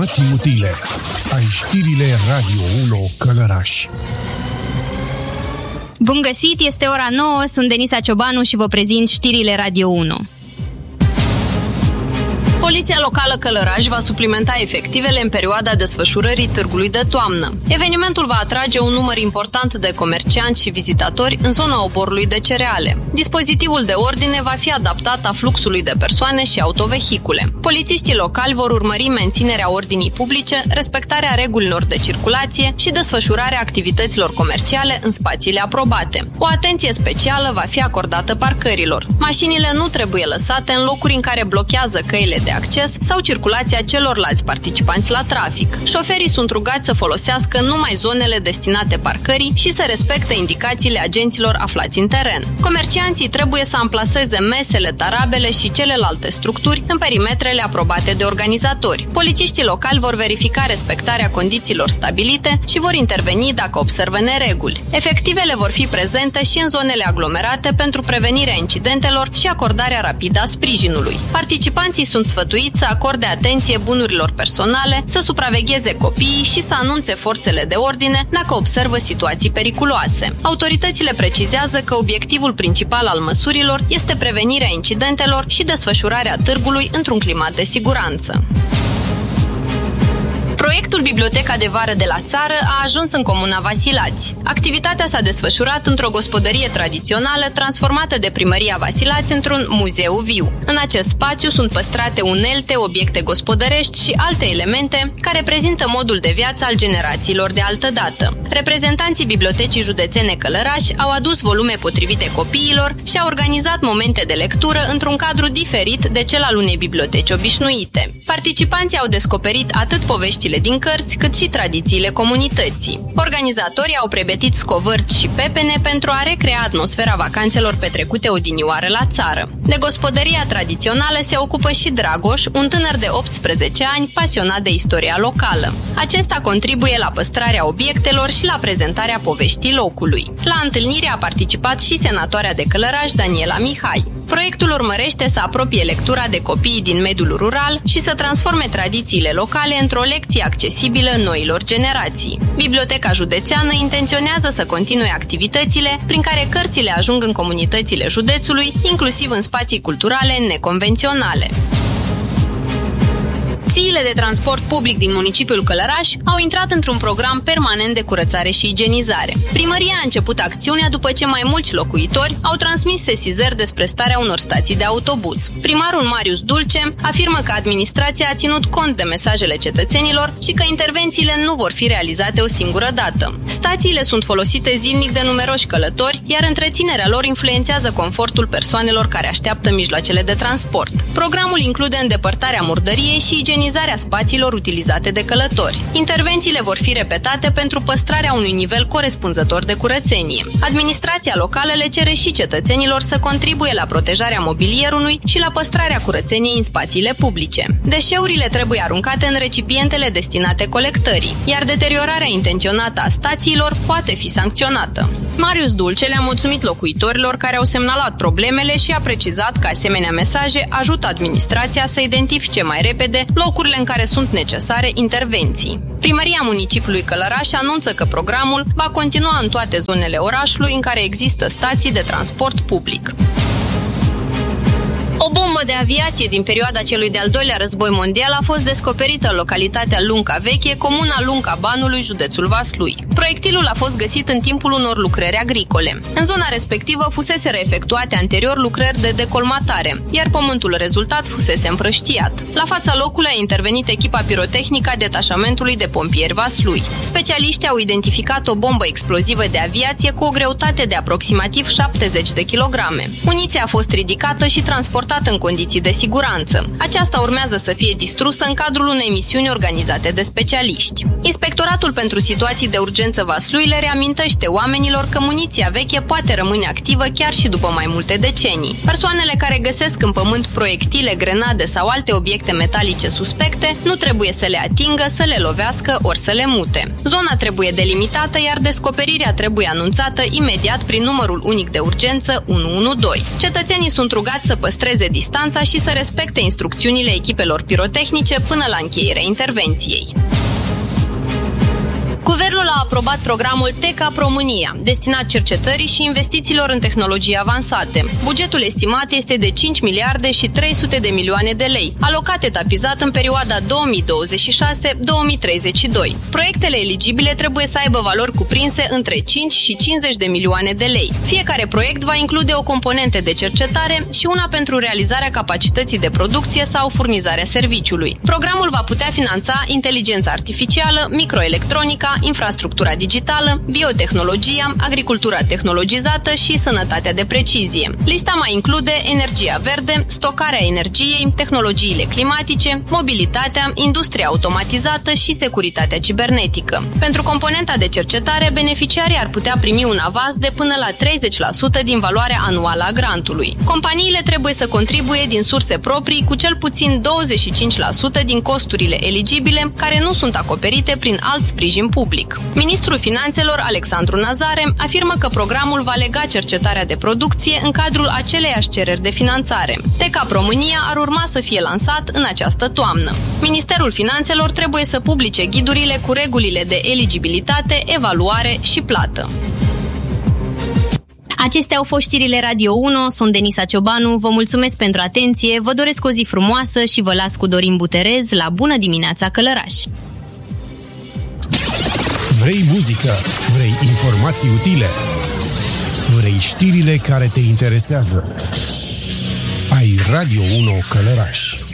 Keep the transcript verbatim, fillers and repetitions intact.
informații utile. Ai știrile Radio unu Călăraș. Bun găsit, este ora nouă, sunt Denisa Ciobanu și vă prezint știrile Radio unu. Poliția locală Călăraș va suplimenta efectivele în perioada desfășurării târgului de toamnă. Evenimentul va atrage un număr important de comercianți și vizitatori în zona oborului de cereale. Dispozitivul de ordine va fi adaptat a fluxului de persoane și autovehicule. Polițiștii locali vor urmări menținerea ordinii publice, respectarea regulilor de circulație și desfășurarea activităților comerciale în spațiile aprobate. O atenție specială va fi acordată parcărilor. Mașinile nu trebuie lăsate în locuri în care blochează căile de acces sau circulația celorlalți participanți la trafic. Șoferii sunt rugați să folosească numai zonele destinate parcării și să respecte indicațiile agenților aflați în teren. Comercianții trebuie să amplaseze mesele, tarabele și celelalte structuri în perimetrele aprobate de organizatori. Polițiștii locali vor verifica respectarea condițiilor stabilite și vor interveni dacă observă nereguli. Efectivele vor fi prezente și în zonele aglomerate pentru prevenirea incidentelor și acordarea rapidă a sprijinului. Participanții sunt sfătuiți să acorde atenție bunurilor personale, să supravegheze copiii și să anunțe forțele de ordine dacă observă situații periculoase. Autoritățile precizează că obiectivul principal al măsurilor este prevenirea incidentelor și desfășurarea târgului într-un climat de siguranță. Proiectul Biblioteca de Vară de la Țară a ajuns în comuna Vasilați. Activitatea s-a desfășurat într-o gospodărie tradițională transformată de Primăria Vasilați într-un muzeu viu. În acest spațiu sunt păstrate unelte, obiecte gospodărești și alte elemente care prezintă modul de viață al generațiilor de altădată. Reprezentanții Bibliotecii Județene Călăraș au adus volume potrivite copiilor și au organizat momente de lectură într-un cadru diferit de cel al unei biblioteci obișnuite. Participanții au descoperit atât poveștile din cărți, cât și tradițiile comunității. Organizatorii au pregătit scovârci și pepene pentru a recrea atmosfera vacanțelor petrecute odinioară la țară. De gospodăria tradițională se ocupă și Dragoș, un tânăr de optsprezece ani pasionat de istoria locală. Acesta contribuie la păstrarea obiectelor și la prezentarea poveștii locului. La întâlnire a participat și senatoarea de Călăraș, Daniela Mihai. Proiectul urmărește să apropie lectura de copiii din mediul rural și să transforme tradițiile locale într-o lecție accesibilă noilor generații. Biblioteca Județeană intenționează să continue activitățile prin care cărțile ajung în comunitățile județului, inclusiv în spații culturale neconvenționale. Țiile de transport public din municipiul Călăraș au intrat într-un program permanent de curățare și igienizare. Primăria a început acțiunea după ce mai mulți locuitori au transmis sesizări despre starea unor stații de autobuz. Primarul Marius Dulce afirmă că administrația a ținut cont de mesajele cetățenilor și că intervențiile nu vor fi realizate o singură dată. Stațiile sunt folosite zilnic de numeroși călători, iar întreținerea lor influențează confortul persoanelor care așteaptă mijloacele de transport. Programul include îndepărtarea murdăriei și igienizarea spațiilor utilizate de călători. Intervențiile vor fi repetate pentru păstrarea unui nivel corespunzător de curățenie. Administrația locală le cere și cetățenilor să contribuie la protejarea mobilierului și la păstrarea curățeniei în spațiile publice. Deșeurile trebuie aruncate în recipientele destinate colectării, iar deteriorarea intenționată a stațiilor poate fi sancționată. Marius Dulce le-a mulțumit locuitorilor care au semnalat problemele și a precizat că asemenea mesaje ajută administrația să identifice mai repede locurile în care sunt necesare intervenții. Primăria municipiului Călăraș anunță că programul va continua în toate zonele orașului în care există stații de transport public. O bombă de aviație din perioada celui de-al doilea război mondial a fost descoperită în localitatea Lunca Veche, comuna Lunca Banului, județul Vaslui. Proiectilul a fost găsit în timpul unor lucrări agricole. În zona respectivă fuseseră efectuate anterior lucrări de decolmatare, iar pământul rezultat fusese împrăștiat. La fața locului a intervenit echipa pirotehnică a detașamentului de pompieri Vaslui. Specialiștii au identificat o bombă explozivă de aviație cu o greutate de aproximativ șaptezeci de kilograme. Muniția a fost ridicată și transportată în condiții de siguranță. Aceasta urmează să fie distrusă în cadrul unei misiuni organizate de specialiști. Inspectoratul pentru situații de urgență urgență Vaslui le reamintește oamenilor că muniția veche poate rămâne activă chiar și după mai multe decenii. Persoanele care găsesc în pământ proiectile, grenade sau alte obiecte metalice suspecte nu trebuie să le atingă, să le lovească ori să le mute. Zona trebuie delimitată, iar descoperirea trebuie anunțată imediat prin numărul unic de urgență unu unu doi. Cetățenii sunt rugați să păstreze distanța și să respecte instrucțiunile echipelor pirotehnice până la încheierea intervenției. Guvernul a aprobat programul T E C A România, destinat cercetării și investițiilor în tehnologii avansate. Bugetul estimat este de cinci miliarde și trei sute de milioane de lei, alocat etapizat în perioada două mii douăzeci și șase - două mii treizeci și doi. Proiectele eligibile trebuie să aibă valori cuprinse între cinci și cincizeci de milioane de lei. Fiecare proiect va include o componentă de cercetare și una pentru realizarea capacității de producție sau furnizarea serviciului. Programul va putea finanța inteligența artificială, microelectronica, infrastructura digitală, biotehnologia, agricultura tehnologizată și sănătatea de precizie. Lista mai include energia verde, stocarea energiei, tehnologiile climatice, mobilitatea, industria automatizată și securitatea cibernetică. Pentru componenta de cercetare, beneficiarii ar putea primi un avans de până la treizeci la sută din valoarea anuală a grantului. Companiile trebuie să contribuie din surse proprii cu cel puțin douăzeci și cinci la sută din costurile eligibile, care nu sunt acoperite prin alt sprijin public. Ministrul Finanțelor, Alexandru Nazare, afirmă că programul va lega cercetarea de producție în cadrul aceleiași cereri de finanțare. T E C A România ar urma să fie lansat în această toamnă. Ministerul Finanțelor trebuie să publice ghidurile cu regulile de eligibilitate, evaluare și plată. Acestea au fost știrile Radio unu, sunt Denisa Ciobanu, vă mulțumesc pentru atenție, vă doresc o zi frumoasă și vă las cu Dorin Buterez la Bună dimineața Călăraș! Vrei muzică? Vrei informații utile? Vrei știrile care te interesează? Ai Radio unu Călăraș.